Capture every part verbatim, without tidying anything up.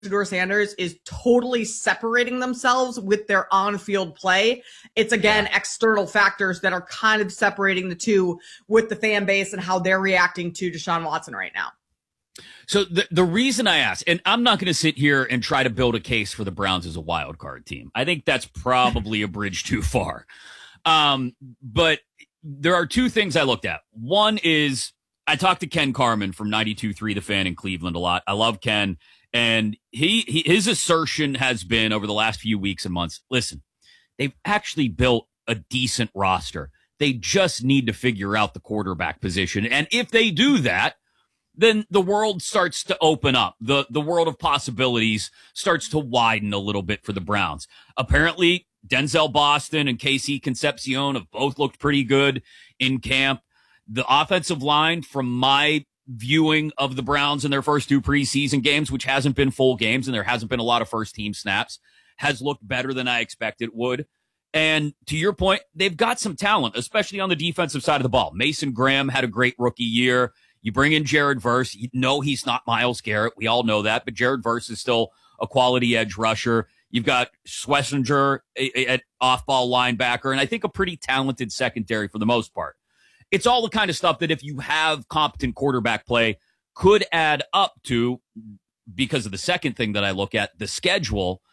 Isidore Sanders is totally separating themselves with their on-field play. It's, again, yeah. external factors that are kind of separating the two with the fan base and how they're reacting to Deshaun Watson right now. So the the reason I ask, and I'm not going to sit here and try to build a case for the Browns as a wild card team. I think that's probably a bridge too far. Um, but there are two things I looked at. One is I talked to Ken Carman from ninety-two point three The Fan in Cleveland a lot. I love Ken. And he, he his assertion has been over the last few weeks and months, listen, they've actually built a decent roster. They just need to figure out the quarterback position. And if they do that, then the world starts to open up. The the world of possibilities starts to widen a little bit for the Browns. Apparently, Denzel Boston and K C Concepcion have both looked pretty good in camp. The offensive line, from my viewing of the Browns in their first two preseason games, which hasn't been full games and there hasn't been a lot of first-team snaps, has looked better than I expected it would. And to your point, they've got some talent, especially on the defensive side of the ball. Mason Graham had a great rookie year. You bring in Jared Verse. You know he's not Myles Garrett. We all know that. But Jared Verse is still a quality edge rusher. You've got Schlesinger at off-ball linebacker, and I think a pretty talented secondary for the most part. It's all the kind of stuff that if you have competent quarterback play could add up to, because of the second thing that I look at, the schedule,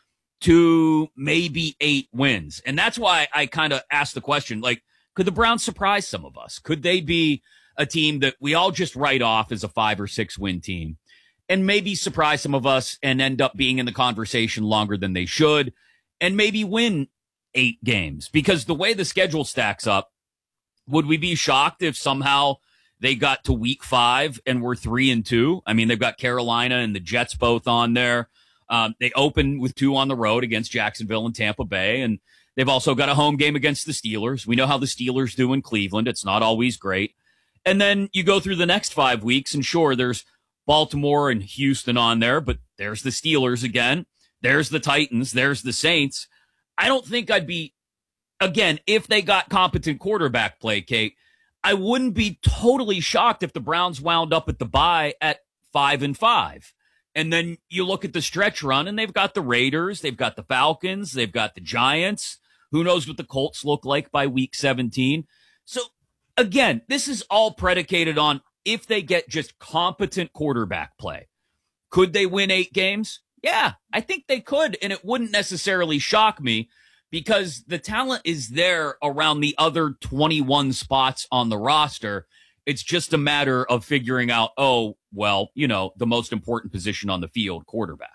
to maybe eight wins. And that's why I kind of asked the question, like, could the Browns surprise some of us? Could they be a team that we all just write off as a five or six win team and maybe surprise some of us and end up being in the conversation longer than they should and maybe win eight games? Because the way the schedule stacks up, would we be shocked if somehow they got to week five and we're three and two? I mean, they've got Carolina and the Jets both on there. Um, they open with two on the road against Jacksonville and Tampa Bay, and they've also got a home game against the Steelers. We know how the Steelers do in Cleveland. It's not always great. And then you go through the next five weeks, and sure, there's Baltimore and Houston on there, but there's the Steelers again. There's the Titans. There's the Saints. I don't think I'd be, again, if they got competent quarterback play, Kate, I wouldn't be totally shocked if the Browns wound up at the bye at five and five. And then you look at the stretch run, and they've got the Raiders, they've got the Falcons, they've got the Giants. Who knows what the Colts look like by week seventeen? So, again, this is all predicated on if they get just competent quarterback play. Could they win eight games? Yeah, I think they could, and it wouldn't necessarily shock me because the talent is there around the other twenty-one spots on the roster. It's just a matter of figuring out, oh, well, you know, the most important position on the field, quarterback.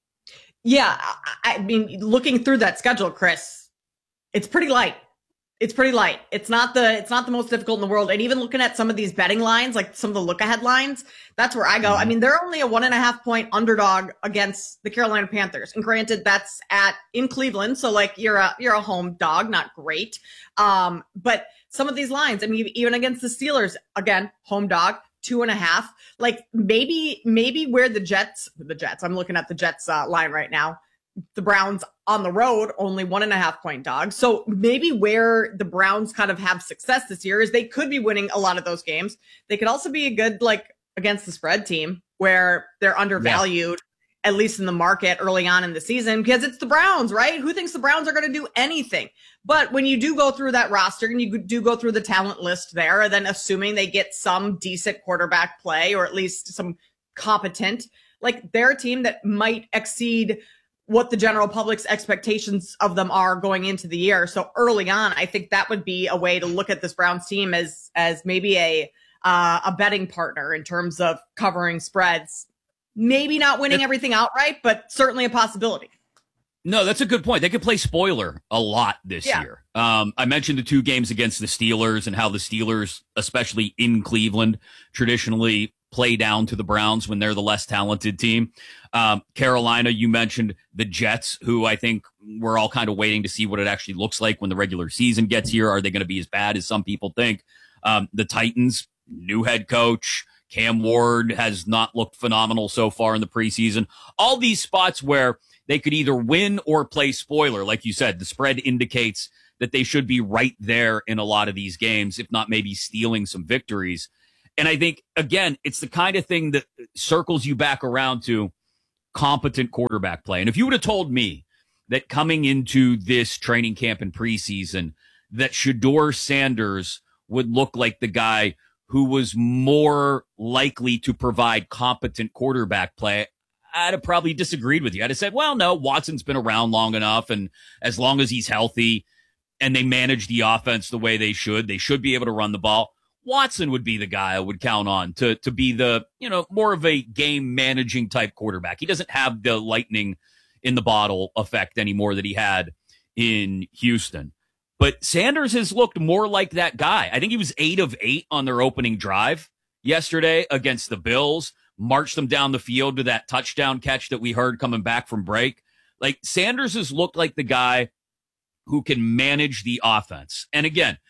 Yeah, I mean, looking through that schedule, Chris, it's pretty light. It's pretty light. It's not the it's not the most difficult in the world. And even looking at some of these betting lines, like some of the look-ahead lines, that's where I go. Mm-hmm. I mean, they're only a one and a half point underdog against the Carolina Panthers. And granted, that's at in Cleveland, so like you're a you're a home dog, not great. Um, but some of these lines, I mean, even against the Steelers, again, home dog, two and a half. Like maybe maybe where the Jets, the Jets. I'm looking at the Jets uh, line right now. The Browns on the road, only one and a half point dogs. So maybe where the Browns kind of have success this year is they could be winning a lot of those games. They could also be a good, like, against the spread team where they're undervalued, yeah. at least in the market early on in the season, because it's the Browns, right? Who thinks the Browns are going to do anything? But when you do go through that roster and you do go through the talent list there, and then assuming they get some decent quarterback play or at least some competent, like they're a team that might exceed what the general public's expectations of them are going into the year. So early on, I think that would be a way to look at this Browns team as as maybe a uh, a betting partner in terms of covering spreads. Maybe not winning everything outright, but certainly a possibility. No, that's a good point. They could play spoiler a lot this yeah. year. Um, I mentioned the two games against the Steelers and how the Steelers, especially in Cleveland, traditionally play down to the Browns when they're the less talented team. Um, Carolina, you mentioned the Jets, who I think we're all kind of waiting to see what it actually looks like when the regular season gets here. Are they going to be as bad as some people think? Um, the Titans, new head coach, Cam Ward has not looked phenomenal so far in the preseason. All these spots where they could either win or play spoiler. Like you said, the spread indicates that they should be right there in a lot of these games, if not maybe stealing some victories. And I think, again, it's the kind of thing that circles you back around to competent quarterback play. And if you would have told me that coming into this training camp and preseason that Shedeur Sanders would look like the guy who was more likely to provide competent quarterback play, I'd have probably disagreed with you. I'd have said, well, no, Watson's been around long enough, and as long as he's healthy and they manage the offense the way they should, they should be able to run the ball. Watson would be the guy I would count on to, to be the, you know, more of a game managing type quarterback. He doesn't have the lightning in the bottle effect anymore that he had in Houston. But Sanders has looked more like that guy. I think he was eight of eight on their opening drive yesterday against the Bills, marched them down the field to that touchdown catch that we heard coming back from break. Like, Sanders has looked like the guy who can manage the offense. And again,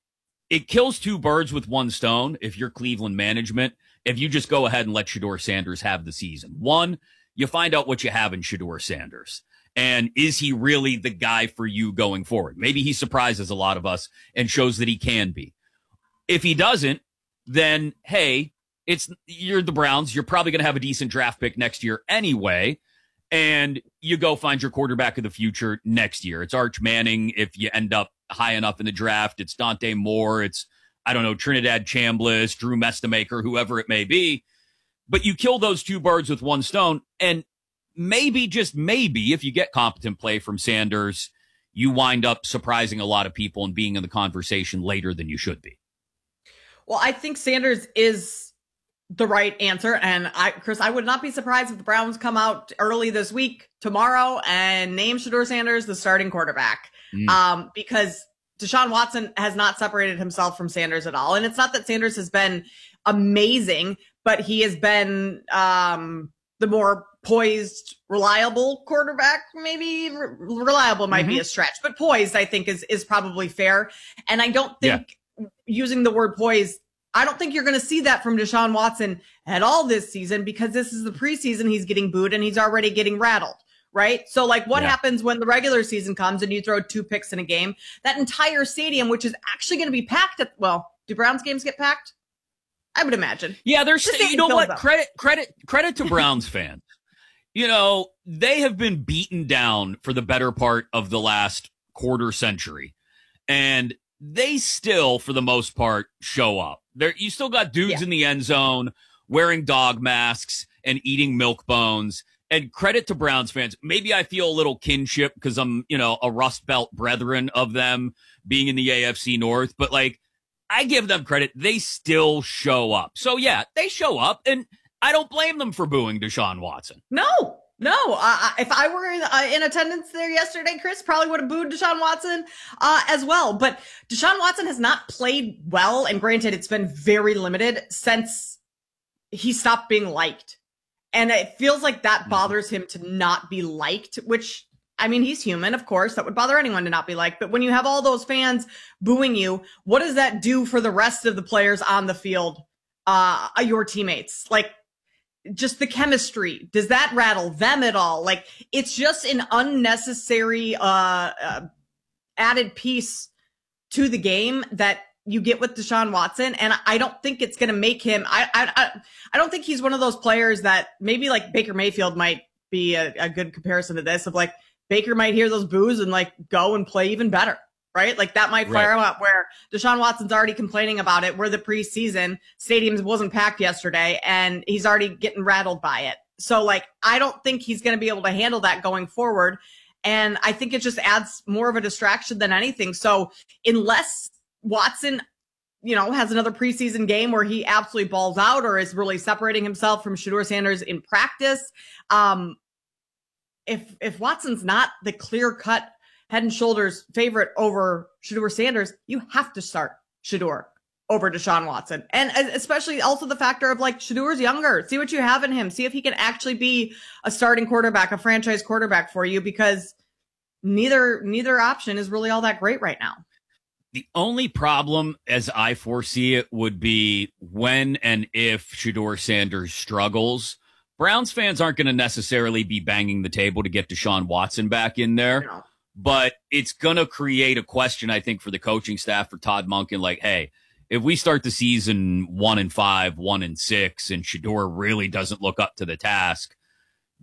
it kills two birds with one stone if you're Cleveland management, if you just go ahead and let Shedeur Sanders have the season. One, you find out what you have in Shedeur Sanders. And is he really the guy for you going forward? Maybe he surprises a lot of us and shows that he can be. If he doesn't, then, hey, it's you're the Browns. You're probably going to have a decent draft pick next year anyway. And you go find your quarterback of the future next year. It's Arch Manning if you end up high enough in the draft. It's Dante Moore. It's, I don't know, Trinidad Chambliss, Drew Mestamaker, whoever it may be. But you kill those two birds with one stone. And maybe, just maybe, if you get competent play from Sanders, you wind up surprising a lot of people and being in the conversation later than you should be. Well, I think Sanders is the right answer. And I, Chris, I would not be surprised if the Browns come out early this week, tomorrow, and name Shedeur Sanders the starting quarterback. Mm. Um, because Deshaun Watson has not separated himself from Sanders at all. And it's not that Sanders has been amazing, but he has been um, the more poised, reliable quarterback. Maybe re- reliable might mm-hmm. be a stretch, but poised, I think, is is probably fair. And I don't think yeah. using the word poised, I don't think you're going to see that from Deshaun Watson at all this season, because this is the preseason. He's getting booed and he's already getting rattled, right? So, like, what yeah. happens when the regular season comes and you throw two picks in a game? That entire stadium, which is actually going to be packed at, well, do Browns games get packed? I would imagine. Yeah, there's, the you know what? Up. Credit, credit, credit to Browns fans. You know, they have been beaten down for the better part of the last quarter century, and they still, for the most part, show up. There, you still got dudes yeah. in the end zone wearing dog masks and eating milk bones. And credit to Browns fans. Maybe I feel a little kinship because I'm, you know, a Rust Belt brethren of them being in the A F C North, but like, I give them credit. They still show up. So yeah, they show up, and I don't blame them for booing Deshaun Watson. No, no. Uh, if I were in, uh, in attendance there yesterday, Chris probably would have booed Deshaun Watson uh, as well. But Deshaun Watson has not played well. And granted, it's been very limited since he stopped being liked. And it feels like that bothers him to not be liked, which, I mean, he's human, of course. That would bother anyone to not be liked. But when you have all those fans booing you, what does that do for the rest of the players on the field, uh, your teammates? Like, just the chemistry, does that rattle them at all? Like, it's just an unnecessary uh, uh, added piece to the game that you get with Deshaun Watson. And I don't think it's going to make him, I, I, I don't think he's one of those players that maybe like Baker Mayfield might be a, a good comparison to this, of like, Baker might hear those boos and like go and play even better, right? Like that might fire right. him up, where Deshaun Watson's already complaining about it. We're the preseason, stadiums wasn't packed yesterday, and he's already getting rattled by it. So like, I don't think he's going to be able to handle that going forward. And I think it just adds more of a distraction than anything. So unless Watson, you know, has another preseason game where he absolutely balls out or is really separating himself from Shedeur Sanders in practice, um, If if Watson's not the clear-cut head and shoulders favorite over Shedeur Sanders, you have to start Shedeur over Deshaun Watson. And especially also the factor of like, Shedeur's younger. See what you have in him. See if he can actually be a starting quarterback, a franchise quarterback for you, because neither neither option is really all that great right now. The only problem, as I foresee it, would be when and if Shedeur Sanders struggles. Browns fans aren't going to necessarily be banging the table to get Deshaun Watson back in there, no. but it's going to create a question, I think, for the coaching staff, for Todd Monken, like, hey, if we start the season one and five, one and six, and Shedeur really doesn't look up to the task,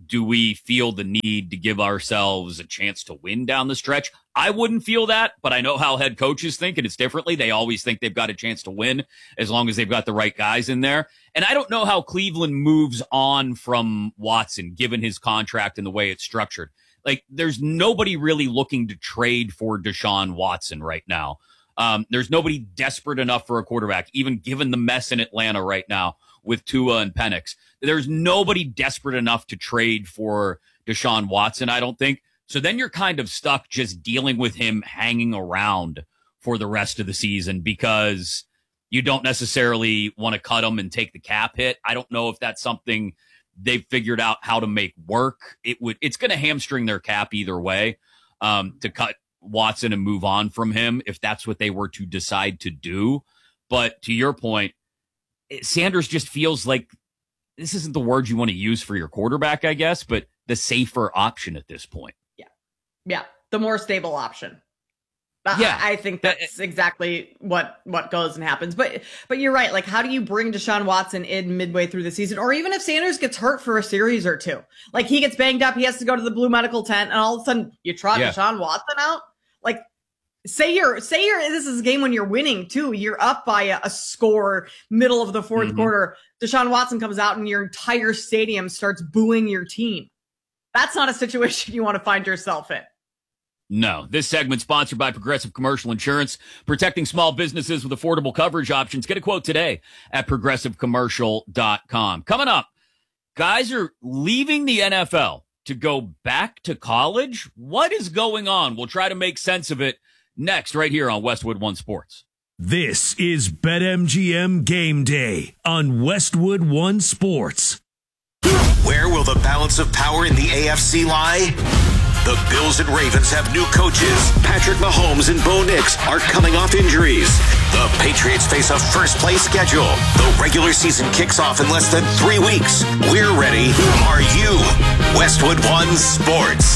do we feel the need to give ourselves a chance to win down the stretch? I wouldn't feel that, but I know how head coaches think, and it's differently. They always think they've got a chance to win as long as they've got the right guys in there. And I don't know how Cleveland moves on from Watson, given his contract and the way it's structured. Like, there's nobody really looking to trade for Deshaun Watson right now. Um, there's nobody desperate enough for a quarterback, even given the mess in Atlanta right now with Tua and Penix. There's nobody desperate enough to trade for Deshaun Watson, I don't think. So then you're kind of stuck just dealing with him hanging around for the rest of the season because you don't necessarily want to cut him and take the cap hit. I don't know if that's something they've figured out how to make work. It would, it's going to hamstring their cap either way, um, to cut Watson and move on from him if that's what they were to decide to do. But to your point, Sanders just feels like, this isn't the word you want to use for your quarterback, I guess, but the safer option at this point. Yeah. Yeah. The more stable option. Yeah. I, I think that's exactly what, what goes and happens. But, but you're right. Like, how do you bring Deshaun Watson in midway through the season? Or even if Sanders gets hurt for a series or two, like he gets banged up, he has to go to the blue medical tent, and all of a sudden you trot yeah. Deshaun Watson out. Like, say you're, say you're, this is a game when you're winning too. You're up by a, a score, middle of the fourth mm-hmm. quarter. Deshaun Watson comes out and your entire stadium starts booing your team. That's not a situation you want to find yourself in. No. This segment sponsored by Progressive Commercial Insurance, protecting small businesses with affordable coverage options. Get a quote today at progressive commercial dot com. Coming up, guys are leaving the N F L to go back to college. What is going on? We'll try to make sense of it next, right here on Westwood One Sports. This is BetMGM Game Day on Westwood One Sports. Where will the balance of power in the A F C lie? The Bills and Ravens have new coaches. Patrick Mahomes and Bo Nix are coming off injuries. The Patriots face a first-place schedule. The regular season kicks off in less than three weeks. We're ready. Are you? Westwood One Sports.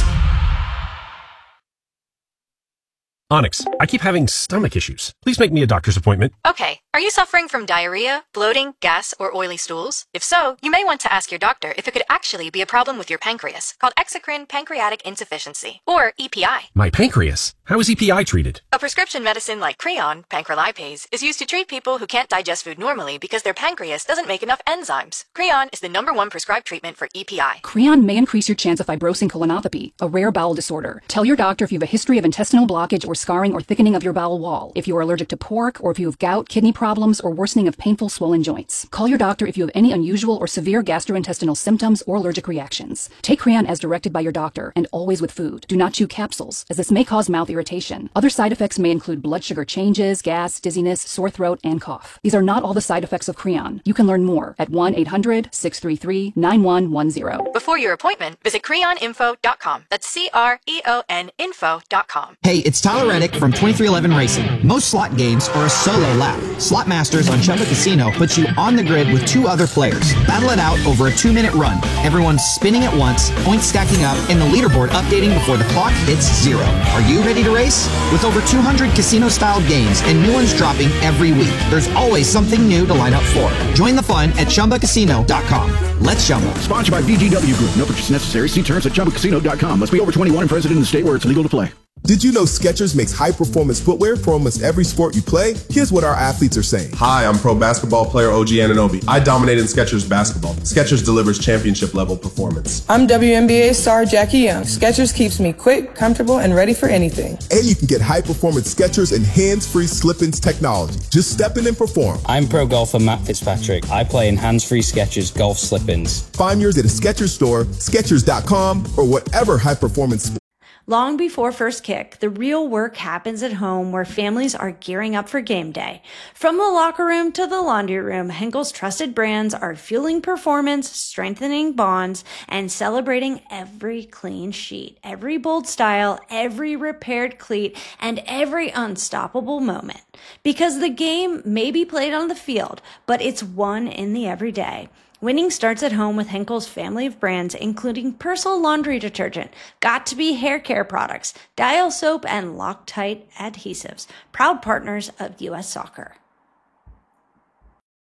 Onyx, I keep having stomach issues. Please make me a doctor's appointment. Okay. Are you suffering from diarrhea, bloating, gas, or oily stools? If so, you may want to ask your doctor if it could actually be a problem with your pancreas, called exocrine pancreatic insufficiency, or E P I. My pancreas? How is E P I treated? A prescription medicine like Creon, pancrelipase, is used to treat people who can't digest food normally because their pancreas doesn't make enough enzymes. Creon is the number one prescribed treatment for E P I. Creon may increase your chance of fibrosing colonopathy, a rare bowel disorder. Tell your doctor if you have a history of intestinal blockage or scarring or thickening of your bowel wall, if you are allergic to pork, or if you have gout, kidney problems, or worsening of painful swollen joints. Call your doctor if you have any unusual or severe gastrointestinal symptoms or allergic reactions. Take Creon as directed by your doctor, and always with food. Do not chew capsules, as this may cause mouth irritation. Other side effects may include blood sugar changes, gas, dizziness, sore throat, and cough. These are not all the side effects of Creon. You can learn more at one eight hundred, six three three, nine one one zero. Before your appointment, visit creon info dot com. That's C R E O N info dot com. Hey, it's Tyler Reddick from twenty-three eleven Racing. Most slot games are a solo lap. Slot Masters on Chumba Casino puts you on the grid with two other players. Battle it out over a two-minute run. Everyone's spinning at once, points stacking up, and the leaderboard updating before the clock hits zero. Are you ready to race? With over two hundred casino-style games and new ones dropping every week, there's always something new to line up for. Join the fun at chumba casino dot com. Let's Chumba. Sponsored by V G W Group. No purchase necessary. See terms at chumba casino dot com. Must be over twenty-one and present in the state where it's legal to play. Did you know Skechers makes high-performance footwear for almost every sport you play? Here's what our athletes are saying. Hi, I'm pro basketball player O G Anunoby. I dominate in Skechers basketball. Skechers delivers championship-level performance. I'm W N B A star Jackie Young. Skechers keeps me quick, comfortable, and ready for anything. And you can get high-performance Skechers and hands-free slip-ins technology. Just step in and perform. I'm pro golfer Matt Fitzpatrick. I play in hands-free Skechers golf slip-ins. Find yours at a Skechers store, skechers dot com, or whatever high-performance. Long before first kick, the real work happens at home where families are gearing up for game day. From the locker room to the laundry room, Henkel's trusted brands are fueling performance, strengthening bonds, and celebrating every clean sheet, every bold style, every repaired cleat, and every unstoppable moment. Because the game may be played on the field, but it's won in the everyday. Winning starts at home with Henkel's family of brands, including Persil laundry detergent, Got2b hair care products, Dial soap, and Loctite adhesives, proud partners of U S Soccer.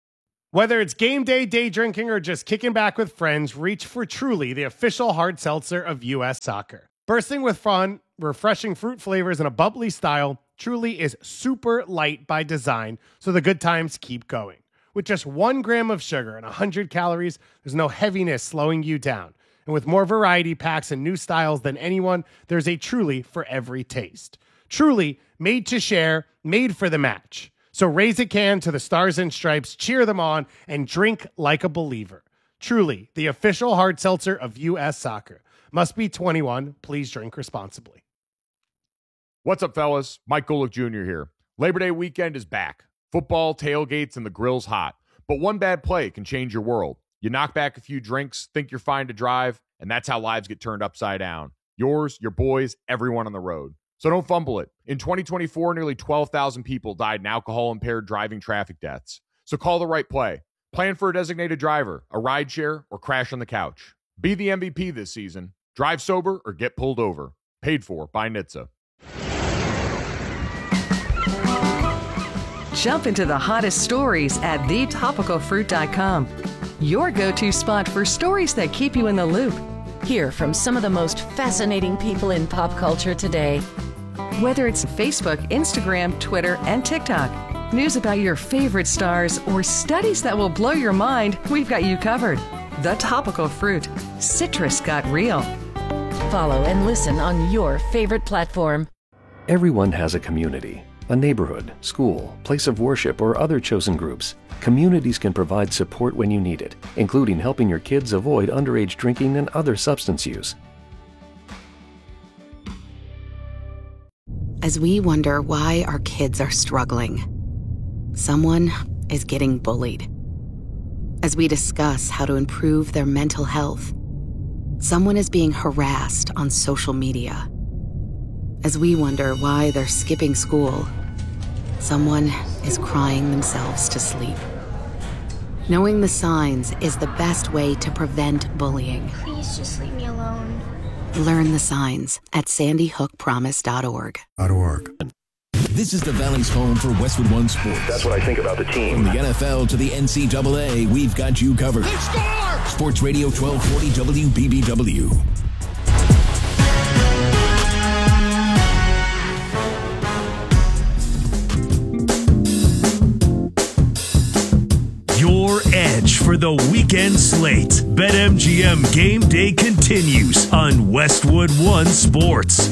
Whether it's game day, day drinking, or just kicking back with friends, reach for Truly, the official hard seltzer of U S Soccer. Bursting with fun, refreshing fruit flavors, and a bubbly style, Truly is super light by design, so the good times keep going. With just one gram of sugar and one hundred calories, there's no heaviness slowing you down. And with more variety packs and new styles than anyone, there's a Truly for every taste. Truly, made to share, made for the match. So raise a can to the Stars and Stripes, cheer them on, and drink like a believer. Truly, the official hard seltzer of U S Soccer. Must be twenty-one. Please drink responsibly. What's up, fellas? Mike Golick Junior here. Labor Day weekend is back. Football, tailgates, and the grill's hot. But one bad play can change your world. You knock back a few drinks, think you're fine to drive, and that's how lives get turned upside down. Yours, your boys, everyone on the road. So don't fumble it. In twenty twenty-four, nearly twelve thousand people died in alcohol-impaired driving traffic deaths. So call the right play. Plan for a designated driver, a rideshare, or crash on the couch. Be the M V P this season. Drive sober or get pulled over. Paid for by N H T S A. Jump into the hottest stories at the topical fruit dot com. Your go-to spot for stories that keep you in the loop. Hear from some of the most fascinating people in pop culture today. Whether it's Facebook, Instagram, Twitter, and TikTok, news about your favorite stars, or studies that will blow your mind, we've got you covered. The Topical Fruit. Citrus got real. Follow and listen on your favorite platform. Everyone has a community, a neighborhood, school, place of worship, or other chosen groups. Communities can provide support when you need it, including helping your kids avoid underage drinking and other substance use. As we wonder why our kids are struggling, someone is getting bullied. As we discuss how to improve their mental health, someone is being harassed on social media. As we wonder why they're skipping school, someone is crying themselves to sleep. Knowing the signs is the best way to prevent bullying. Please just leave me alone. Learn the signs at sandy hook promise dot org. .org. This is the Valley's home for Westwood One Sports. That's what I think about the team. From the N F L to the N C double A, we've got you covered. They score! Sports Radio twelve forty W B B W. Your edge for the weekend slate. BetMGM Game Day continues on Westwood One Sports.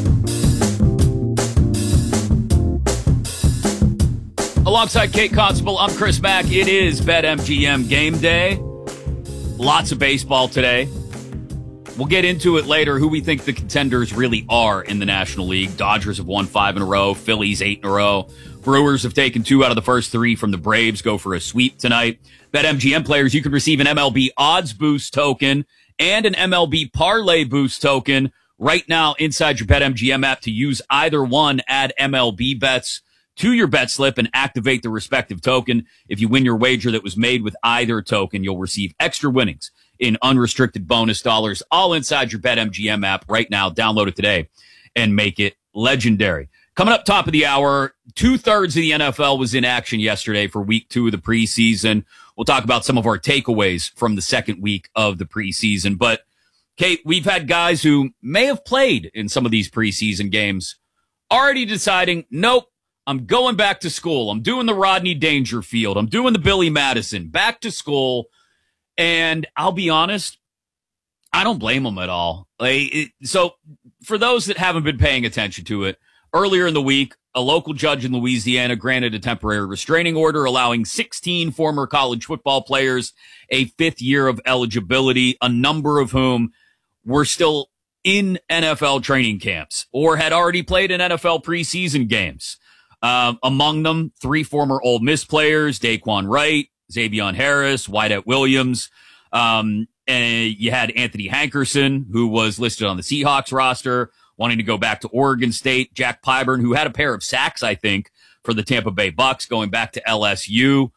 Alongside Kate Constable, I'm Chris Mack. It is BetMGM Game Day. Lots of baseball today. We'll get into it later, who we think the contenders really are in the National League. Dodgers have won five in a row. Phillies eight in a row. Brewers have taken two out of the first three from the Braves. Go for a sweep tonight. BetMGM players, you can receive an M L B odds boost token and an M L B parlay boost token right now inside your BetMGM app. To use either one, add M L B bets to your bet slip and activate the respective token. If you win your wager that was made with either token, you'll receive extra winnings in unrestricted bonus dollars, all inside your BetMGM app right now. Download it today and make it legendary. Coming up top of the hour, two-thirds of the N F L was in action yesterday for week two of the preseason. We'll talk about some of our takeaways from the second week of the preseason. But, Kate, we've had guys who may have played in some of these preseason games already deciding, nope, I'm going back to school. I'm doing the Rodney Dangerfield. I'm doing the Billy Madison. Back to school. And I'll be honest, I don't blame them at all. Like, it, so for those that haven't been paying attention to it, earlier in the week, a local judge in Louisiana granted a temporary restraining order allowing sixteen former college football players a fifth year of eligibility, a number of whom were still in N F L training camps or had already played in N F L preseason games. Um, among them, three former Ole Miss players, Daquan Wright, Xavion Harris, Wyatt Williams. Um, and you had Anthony Hankerson, who was listed on the Seahawks roster, wanting to go back to Oregon State. Jack Pyburn, who had a pair of sacks, I think, for the Tampa Bay Bucks, going back to L S U.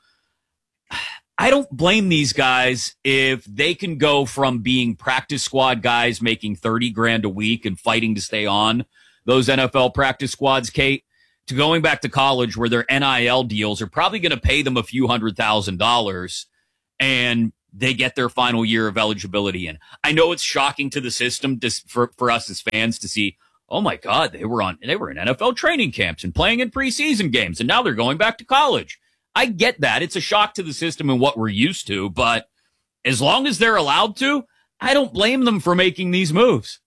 I don't blame these guys if they can go from being practice squad guys making thirty grand a week and fighting to stay on those N F L practice squads, Kate, to going back to college where their N I L deals are probably going to pay them a few hundred thousand dollars and they get their final year of eligibility in. I know it's shocking to the system to, for, for us as fans to see, oh my God, they were on, they were in N F L training camps and playing in preseason games, and now they're going back to college. I get that. It's a shock to the system and what we're used to, but as long as they're allowed to, I don't blame them for making these moves.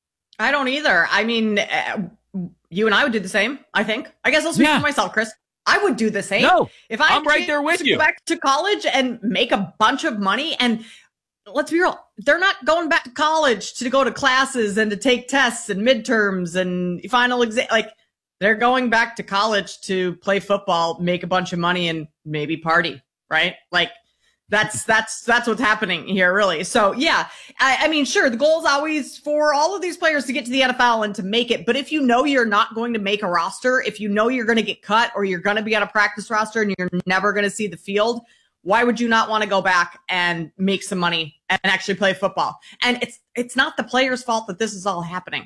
I don't either. I mean, uh, you and I would do the same, I think. I guess I'll speak Yeah. for myself, Chris. I would do the same. No, if I I'm right there with to you. Go back to college and make a bunch of money, and let's be real, they're not going back to college to go to classes and to take tests and midterms and final exam. Like, they're going back to college to play football, make a bunch of money, and maybe party, right? Like, that's that's that's what's happening here, really. So, yeah, I, I mean, sure, the goal is always for all of these players to get to the N F L and to make it. But if you know you're not going to make a roster, if you know you're going to get cut or you're going to be on a practice roster and you're never going to see the field, why would you not want to go back and make some money and actually play football? And it's it's not the players' fault that this is all happening.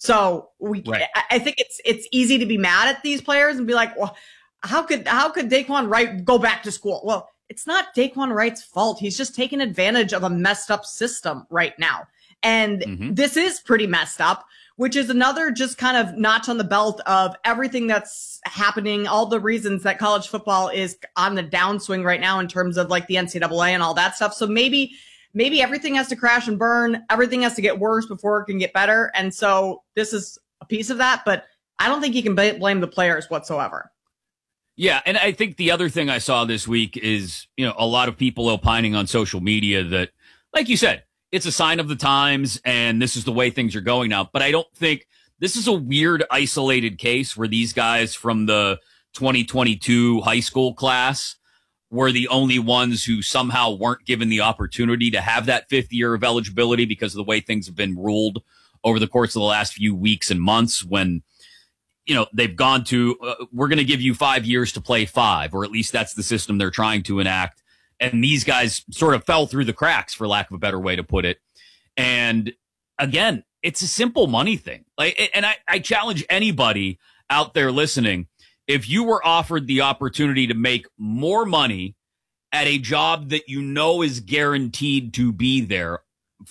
So we, Right. I, I think it's it's easy to be mad at these players and be like, well, how could how could Daquan Wright go back to school? Well, it's not Daquan Wright's fault. He's just taking advantage of a messed up system right now. And Mhm. this is pretty messed up, which is another just kind of notch on the belt of everything that's happening, all the reasons that college football is on the downswing right now in terms of like the N C double A and all that stuff. So maybe maybe everything has to crash and burn. Everything has to get worse before it can get better. And so this is a piece of that, but I don't think you can b- blame the players whatsoever. Yeah, and I think the other thing I saw this week is, you know, a lot of people opining on social media that, like you said, it's a sign of the times and this is the way things are going now. But I don't think this is a weird isolated case where these guys from the twenty twenty-two high school class were the only ones who somehow weren't given the opportunity to have that fifth year of eligibility because of the way things have been ruled over the course of the last few weeks and months when, you know, they've gone to, uh, we're going to give you five years to play five, or at least that's the system they're trying to enact. And these guys sort of fell through the cracks, for lack of a better way to put it. And again, it's a simple money thing. Like, and I, I challenge anybody out there listening, if you were offered the opportunity to make more money at a job that you know is guaranteed to be there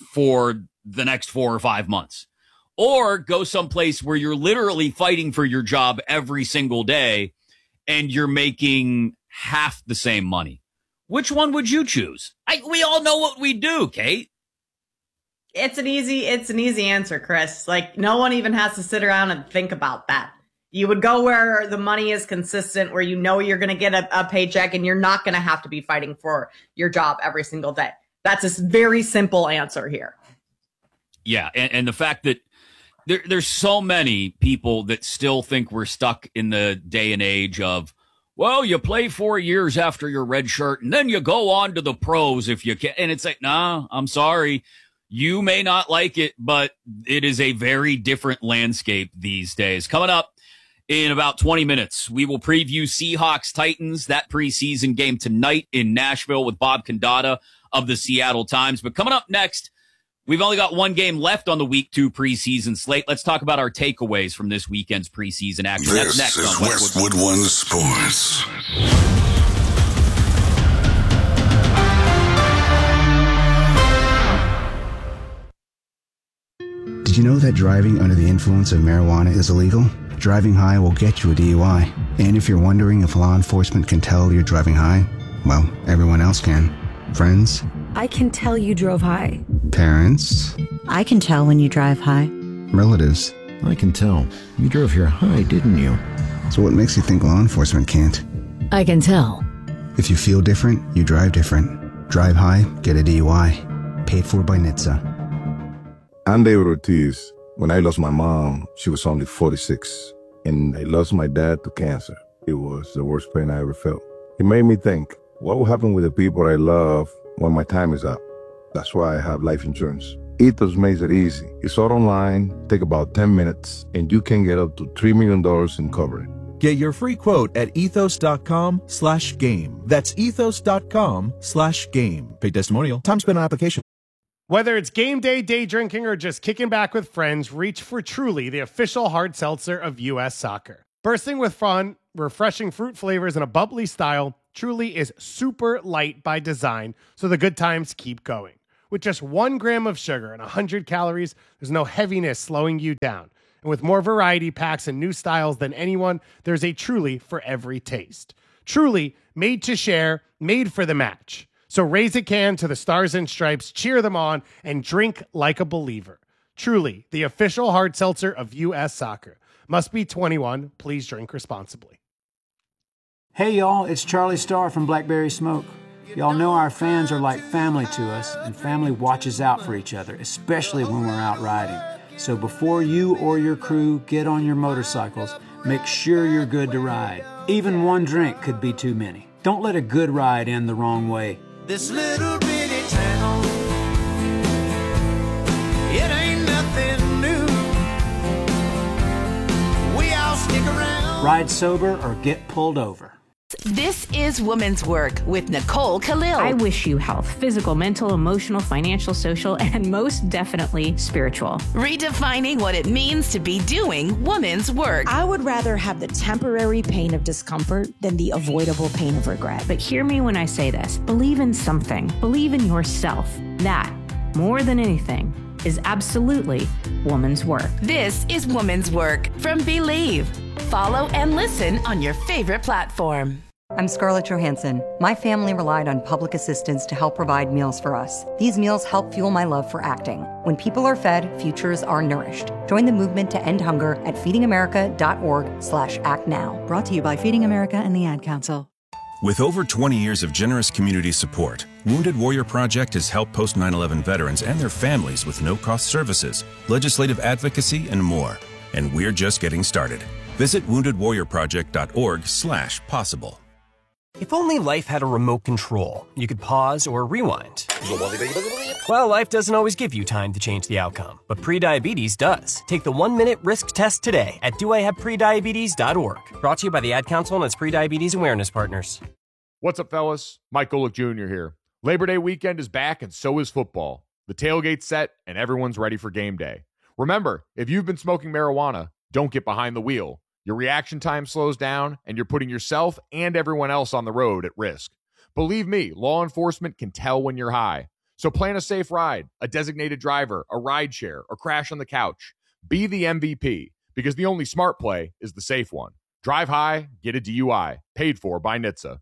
for the next four or five months, or go someplace where you're literally fighting for your job every single day and you're making half the same money, which one would you choose? I, we all know what we do, Kate. It's an easy, it's an easy answer, Chris. Like, no one even has to sit around and think about that. You would go where the money is consistent, where you know you're going to get a, a paycheck and you're not going to have to be fighting for your job every single day. That's a very simple answer here. Yeah, and, and the fact that there, there's so many people that still think we're stuck in the day and age of, well, you play four years after your red shirt and then you go on to the pros if you can. And it's like, nah, I'm sorry. You may not like it, but it is a very different landscape these days. Coming up in about twenty minutes, we will preview Seahawks Titans, that preseason game tonight in Nashville with Bob Condata of the Seattle Times. But coming up next, we've only got one game left on the week two preseason slate. Let's talk about our takeaways from this weekend's preseason action. This That's next is on Westwood, Westwood One Sports. Did you know that driving under the influence of marijuana is illegal? Driving high will get you a D U I. And if you're wondering if law enforcement can tell you're driving high, well, everyone else can. Friends, I can tell you drove high. parents, I can tell when you drive high. relatives. I can tell. You drove here high, didn't you? So what makes you think law enforcement can't? I can tell. If you feel different, you drive different. Drive high, get a D U I. Paid for by N H T S A. I'm David Ortiz. When I lost my mom, she was only forty-six. And I lost my dad to cancer. It was the worst pain I ever felt. It made me think, what will happen with the people I love when my time is up? That's why I have life insurance. Ethos makes it easy. It's all online, take about ten minutes, and you can get up to three million dollars in coverage. Get your free quote at ethos.com slash game. That's ethos.com slash game. Paid testimonial. Time spent on application. Whether it's game day, day drinking, or just kicking back with friends, reach for Truly, the official hard seltzer of U S Soccer. Bursting with fun, refreshing fruit flavors, and a bubbly style, Truly is super light by design, so the good times keep going. With just one gram of sugar and one hundred calories, there's no heaviness slowing you down. And with more variety packs and new styles than anyone, there's a Truly for every taste. Truly, made to share, made for the match. So raise a can to the Stars and Stripes, cheer them on, and drink like a believer. Truly, the official hard seltzer of U S Soccer. Must be twenty-one. Please drink responsibly. Hey y'all, it's Charlie Starr from Blackberry Smoke. Y'all know our fans are like family to us, and family watches out for each other, especially when we're out riding. So before you or your crew get on your motorcycles, make sure you're good to ride. Even one drink could be too many. Don't let a good ride end the wrong way. This little bitty town, it ain't nothing new. We all stick around. Ride sober or get pulled over. This is Women's Work with Nicole Khalil. I wish you health, physical, mental, emotional, financial, social, and most definitely spiritual. Redefining what it means to be doing women's work. I would rather have the temporary pain of discomfort than the avoidable pain of regret. But hear me when I say this. Believe in something. Believe in yourself. That, more than anything, is absolutely woman's work. This is Women's Work from Believe. Follow and listen on your favorite platform. I'm Scarlett Johansson. My family relied on public assistance to help provide meals for us. These meals help fuel my love for acting. When people are fed, futures are nourished. Join the movement to end hunger at feedingamerica.org slash act now. Brought to you by Feeding America and the Ad Council. With over twenty years of generous community support, Wounded Warrior Project has helped post nine eleven veterans and their families with no-cost services, legislative advocacy, and more. And we're just getting started. Visit wounded warrior project dot org slash possible. If only life had a remote control, you could pause or rewind. Well, life doesn't always give you time to change the outcome, but prediabetes does. Take the one-minute risk test today at do I have prediabetes dot org. Brought to you by the Ad Council and its prediabetes awareness partners. What's up, fellas? Mike Golick Junior here. Labor Day weekend is back, and so is football. The tailgate's set, and everyone's ready for game day. Remember, if you've been smoking marijuana, don't get behind the wheel. Your reaction time slows down, and you're putting yourself and everyone else on the road at risk. Believe me, law enforcement can tell when you're high. So plan a safe ride, a designated driver, a ride share, or crash on the couch. Be the M V P, because the only smart play is the safe one. Drive high, get a D U I. Paid for by N H T S A.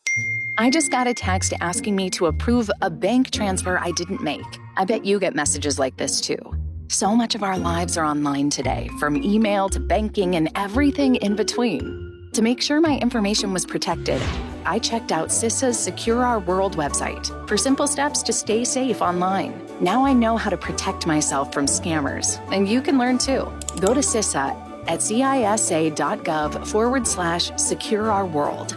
I just got a text asking me to approve a bank transfer I didn't make. I bet you get messages like this too. So much of our lives are online today, from email to banking and everything in between. To make sure my information was protected, I checked out CISA's Secure Our World website for simple steps to stay safe online. Now I know how to protect myself from scammers, and you can learn too. Go to CISA at cisa.gov forward slash secure our world.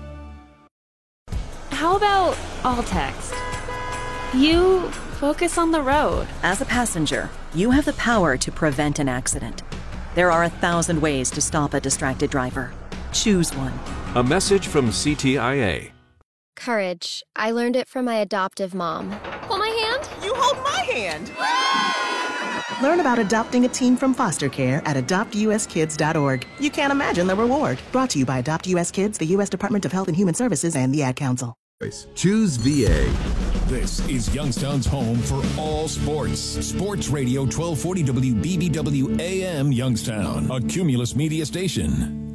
How about all text? You focus on the road. As a passenger, you have the power to prevent an accident. There are a thousand ways to stop a distracted driver. Choose one. A message from C T I A. Courage. I learned it from my adoptive mom. Hold my hand. You hold my hand. Learn about adopting a teen from foster care at adopt u s kids dot org. You can't imagine the reward. Brought to you by Adopt U S Kids, the U S Department of Health and Human Services, and the Ad Council. Choose V A. This is Youngstown's home for all sports. Sports Radio twelve forty W B B W A M Youngstown, a Cumulus media station.